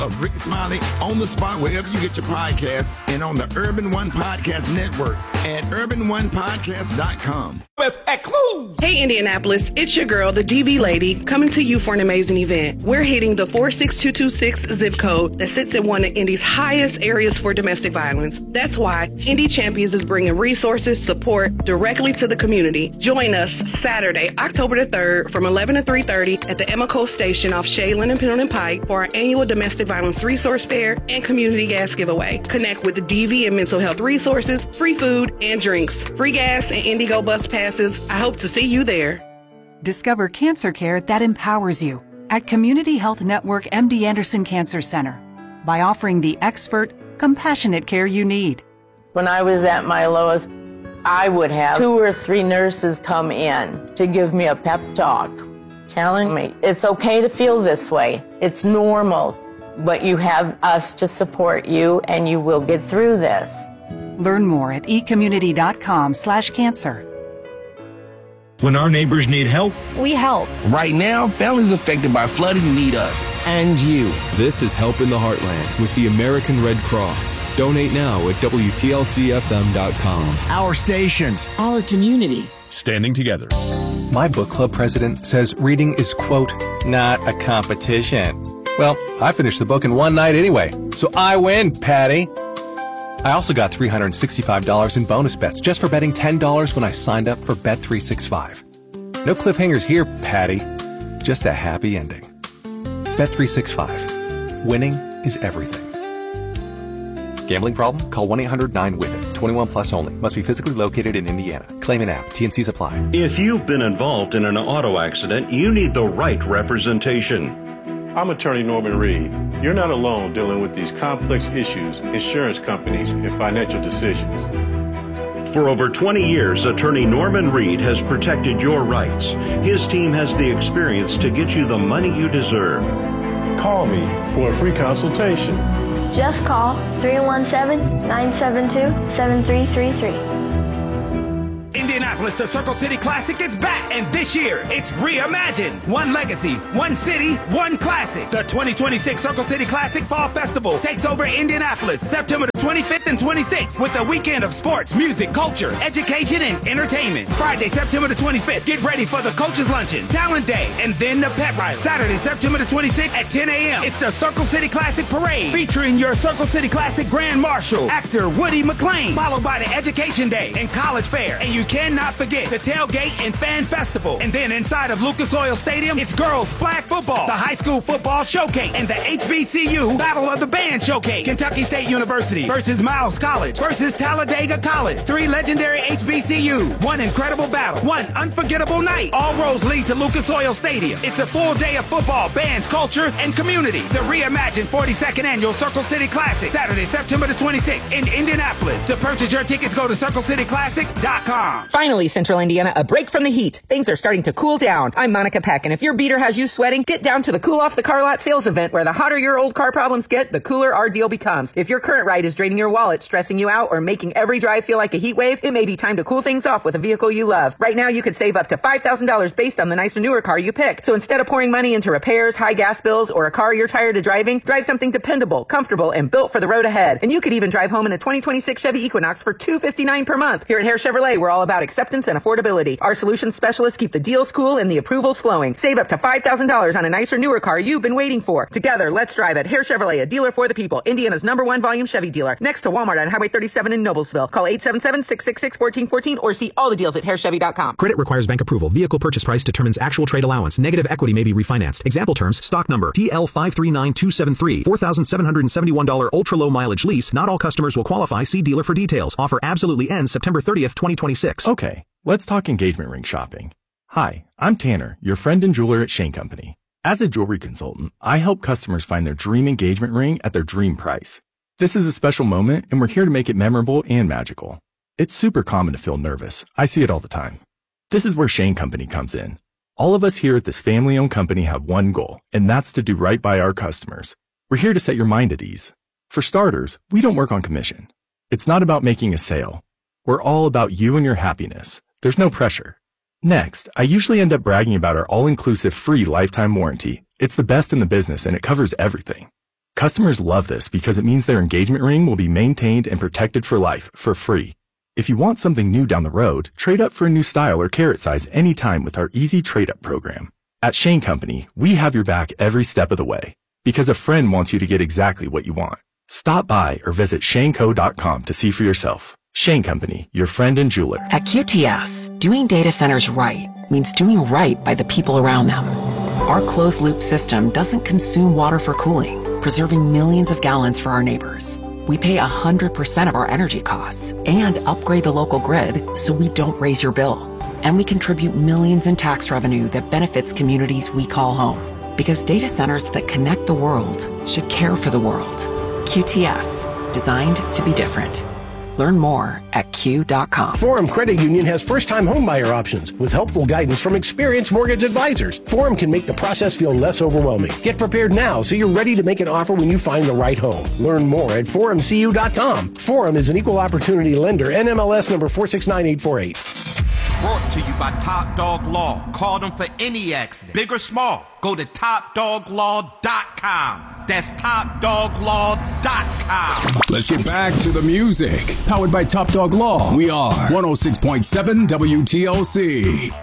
of Rick Smiley on the spot wherever you get your podcast and on the Urban One Podcast Network at urbanonepodcast.com. Hey Indianapolis, it's your girl, the DV Lady, coming to you for an amazing event. We're hitting the 46226 zip code that sits in one of Indy's highest areas for domestic violence. That's why Indy Champions is bringing resources, support directly to the community. Join us Saturday, October the 3rd from 11 to 3:30 at the Emeco station off Shaylin and Pendleton Pike for our annual domestic violence resource fair and community gas giveaway. Connect with the DV and mental health resources, free food and drinks, free gas and Indigo bus passes. I hope to see you there. Discover cancer care that empowers you at Community Health Network MD Anderson Cancer Center by offering the expert, compassionate care you need. When I was at my lowest, I would have 2 or 3 nurses come in to give me a pep talk, telling me it's okay to feel this way. It's normal, but you have us to support you and you will get through this. Learn more at ecommunity.com/cancer. When our neighbors need help, we help. Right now, families affected by flooding need us and you. This is Help in the Heartland with the American Red Cross. Donate now at WTLCFM.com. our stations, Our community. Standing together. My book club president says reading is, quote, not a competition. Well, I finished the book in one night anyway, so I win, Patty. I also got $365 in bonus bets just for betting $10 when I signed up for Bet365. No cliffhangers here, Patty. Just a happy ending. Bet365. Winning is everything. Gambling problem? Call 1-800-9-WIN-IT. 21 plus only. Must be physically located in Indiana. Claim an app. T&Cs apply. If you've been involved in an auto accident, you need the right representation. I'm attorney Norman Reed. You're not alone dealing with these complex issues, insurance companies, and financial decisions. For over 20 years, attorney Norman Reed has protected your rights. His team has the experience to get you the money you deserve. Call me for a free consultation. Just call 317-972-7333. Indianapolis, the Circle City Classic is back, and this year it's reimagined. One legacy, one city, one classic. The 2026 Circle City Classic Fall Festival takes over Indianapolis September the 25th and 26th with a weekend of sports, music, culture, education, and entertainment. Friday, September the 25th, get ready for the Coaches Luncheon, Talent Day, and then the Pet Rally. Saturday, September the 26th at 10 a.m. It's the Circle City Classic Parade featuring your Circle City Classic Grand Marshal, actor Woody McClain, followed by the Education Day and College Fair. And you cannot forget the Tailgate and Fan Festival. And then inside of Lucas Oil Stadium, it's girls flag football, the high school football showcase, and the HBCU Battle of the Band showcase. Kentucky State University versus Miles College versus Talladega College. 3 legendary HBCU. One incredible battle. One unforgettable night. All roads lead to Lucas Oil Stadium. It's a full day of football, bands, culture, and community. The reimagined 42nd Annual Circle City Classic. Saturday, September the 26th in Indianapolis. To purchase your tickets, go to CircleCityClassic.com. Finally, Central Indiana, a break from the heat. Things are starting to cool down. I'm Monica Peck, and if your beater has you sweating, get down to the Cool Off the Car Lot sales event where the hotter your old car problems get, the cooler our deal becomes. If your current ride is draining your wallet, stressing you out, or making every drive feel like a heat wave, it may be time to cool things off with a vehicle you love. Right now, you could save up to $5,000 based on the nicer, newer car you pick. So instead of pouring money into repairs, high gas bills, or a car you're tired of driving, drive something dependable, comfortable, and built for the road ahead. And you could even drive home in a 2026 Chevy Equinox for $259 per month. Here at Hare Chevrolet, we're all about acceptance and affordability. Our solutions specialists keep the deals cool and the approvals flowing. Save up to $5,000 on a nicer, newer car you've been waiting for. Together, let's drive at Hare Chevrolet, a dealer for the people. Indiana's #1 volume Chevy dealer. Next to Walmart on Highway 37 in Noblesville. Call 877-666-1414 or see all the deals at HareChevy.com. Credit requires bank approval. Vehicle purchase price determines actual trade allowance. Negative equity may be refinanced. Example terms, stock number TL539273. $4,771 ultra-low mileage lease. Not all customers will qualify. See dealer for details. Offer absolutely ends September 30th, 2026. Okay, let's talk engagement ring shopping. Hi, I'm Tanner, your friend and jeweler at Shane Company. As a jewelry consultant, I help customers find their dream engagement ring at their dream price. This is a special moment, and we're here to make it memorable and magical. It's super common to feel nervous. I see it all the time. This is where Shane Company comes in. All of us here at this family-owned company have one goal, and that's to do right by our customers. We're here to set your mind at ease. For starters, we don't work on commission. It's not about making a sale. We're all about you and your happiness. There's no pressure. Next, I usually end up bragging about our all-inclusive free lifetime warranty. It's the best in the business and it covers everything. Customers love this because it means their engagement ring will be maintained and protected for life for free. If you want something new down the road, trade up for a new style or carat size anytime with our easy trade-up program. At Shane Company, we have your back every step of the way because a friend wants you to get exactly what you want. Stop by or visit shaneco.com to see for yourself. Shane Company, your friend and jeweler. At QTS, doing data centers right means doing right by the people around them. Our closed-loop system doesn't consume water for cooling, preserving millions of gallons for our neighbors. We pay 100% of our energy costs and upgrade the local grid so we don't raise your bill. And we contribute millions in tax revenue that benefits communities we call home. Because data centers that connect the world should care for the world. QTS, designed to be different. Learn more at Q.com. Forum Credit Union has first-time homebuyer options with helpful guidance from experienced mortgage advisors. Forum can make the process feel less overwhelming. Get prepared now so you're ready to make an offer when you find the right home. Learn more at forumcu.com. Forum is an equal opportunity lender. NMLS number 469848. Brought to you by Top Dog Law. Call them for any accident, big or small. Go to TopDogLaw.com. That's TopDogLaw.com. Let's get back to the music. Powered by Top Dog Law. We are 106.7 WTLC.